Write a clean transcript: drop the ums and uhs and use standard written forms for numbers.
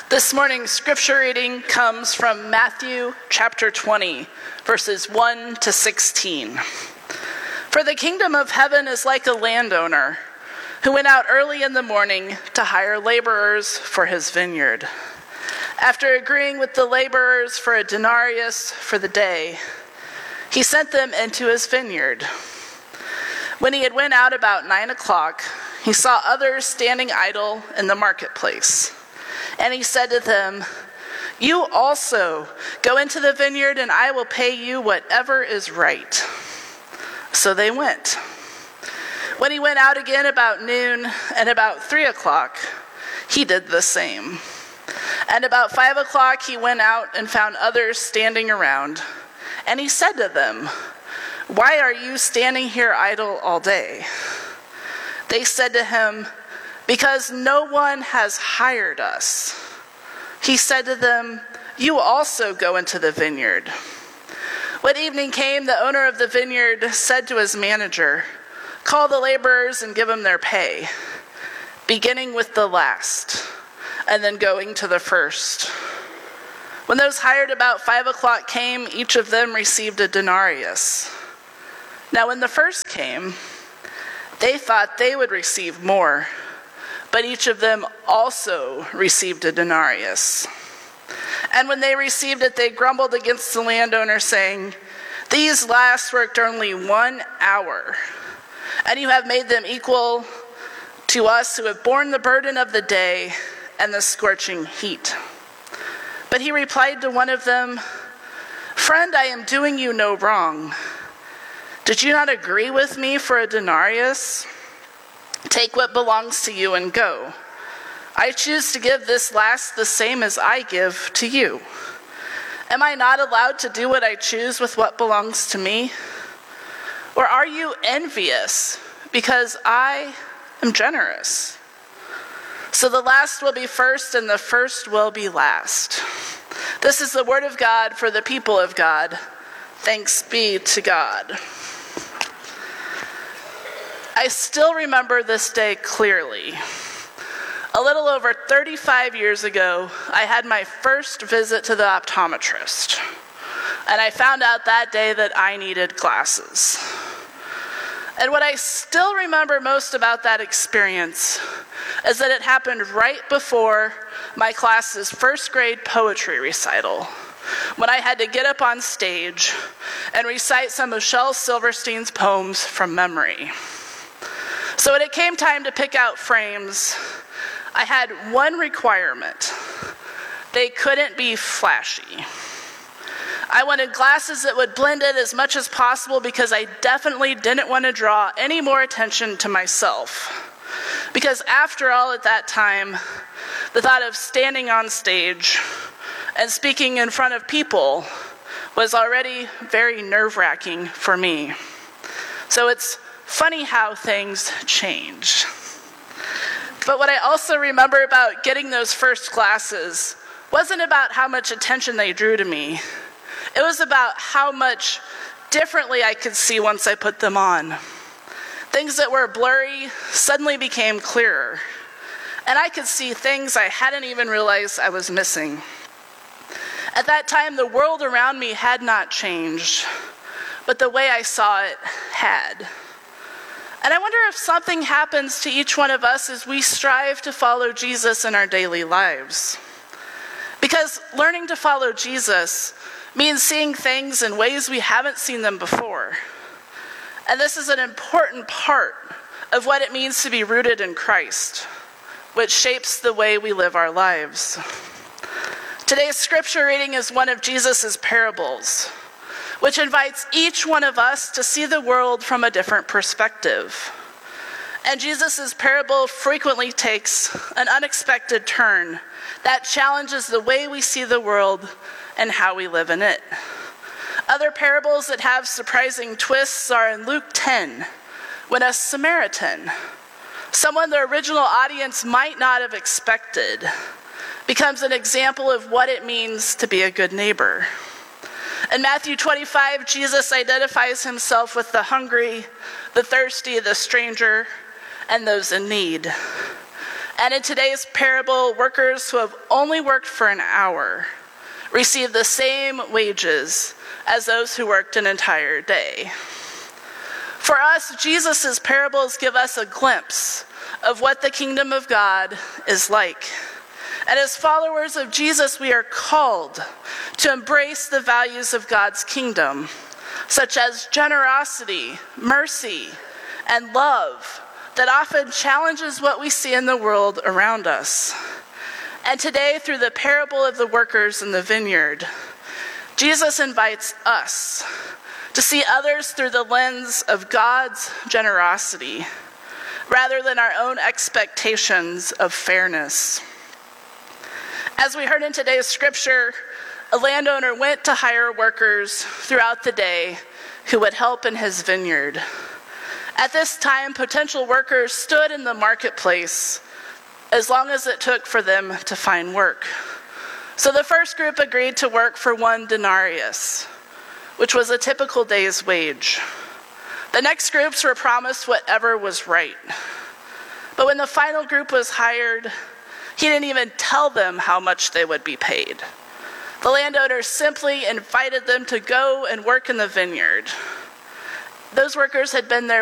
This morning's scripture reading comes from Matthew chapter 20, verses 1 to 16. For the kingdom of heaven is like a landowner who went out early in the morning to hire laborers for his vineyard. After agreeing with the laborers for a denarius for the day, he sent them into his vineyard. When he had went out about 9 o'clock, he saw others standing idle in the marketplace. And he said to them, "You also go into the vineyard, and I will pay you whatever is right." So they went. When he went out again about noon and about 3 o'clock, he did the same. And about 5 o'clock he went out and found others standing around. And he said to them, "Why are you standing here idle all day?" They said to him, "Because no one has hired us." He said to them, "You also go into the vineyard." When evening came, the owner of the vineyard said to his manager, "Call the laborers and give them their pay, beginning with the last, and then going to the first." When those hired about 5 o'clock came, each of them received a denarius. Now when the first came, they thought they would receive more, but each of them also received a denarius. And when they received it, they grumbled against the landowner, saying, "These last worked only 1 hour, and you have made them equal to us who have borne the burden of the day and the scorching heat." But he replied to one of them, "Friend, I am doing you no wrong. Did you not agree with me for a denarius? Take what belongs to you and go. I choose to give this last the same as I give to you. Am I not allowed to do what I choose with what belongs to me? Or are you envious because I am generous? So the last will be first and the first will be last." This is the word of God for the people of God. Thanks be to God. I still remember this day clearly. A little over 35 years ago, I had my first visit to the optometrist, and I found out that day that I needed glasses. And what I still remember most about that experience is that it happened right before my class's first grade poetry recital, when I had to get up on stage and recite some of Shel Silverstein's poems from memory. So when it came time to pick out frames, I had one requirement: they couldn't be flashy. I wanted glasses that would blend in as much as possible because I definitely didn't want to draw any more attention to myself. Because after all, at that time, the thought of standing on stage and speaking in front of people was already very nerve-wracking for me. So it's funny how things change. But what I also remember about getting those first glasses wasn't about how much attention they drew to me. It was about how much differently I could see once I put them on. Things that were blurry suddenly became clearer, and I could see things I hadn't even realized I was missing. At that time, the world around me had not changed, but the way I saw it had. And I wonder if something happens to each one of us as we strive to follow Jesus in our daily lives. Because learning to follow Jesus means seeing things in ways we haven't seen them before. And this is an important part of what it means to be rooted in Christ, which shapes the way we live our lives. Today's scripture reading is one of Jesus' parables, which invites each one of us to see the world from a different perspective. And Jesus' parable frequently takes an unexpected turn that challenges the way we see the world and how we live in it. Other parables that have surprising twists are in Luke 10, when a Samaritan, someone the original audience might not have expected, becomes an example of what it means to be a good neighbor. In Matthew 25, Jesus identifies himself with the hungry, the thirsty, the stranger, and those in need. And in today's parable, workers who have only worked for an hour receive the same wages as those who worked an entire day. For us, Jesus' parables give us a glimpse of what the kingdom of God is like. And as followers of Jesus, we are called to embrace the values of God's kingdom, such as generosity, mercy, and love that often challenges what we see in the world around us. And today, through the parable of the workers in the vineyard, Jesus invites us to see others through the lens of God's generosity, rather than our own expectations of fairness. As we heard in today's scripture, a landowner went to hire workers throughout the day who would help in his vineyard. At this time, potential workers stood in the marketplace as long as it took for them to find work. So the first group agreed to work for 1 denarius, which was a typical day's wage. The next groups were promised whatever was right. But when the final group was hired, he didn't even tell them how much they would be paid. The landowner simply invited them to go and work in the vineyard. Those workers had been there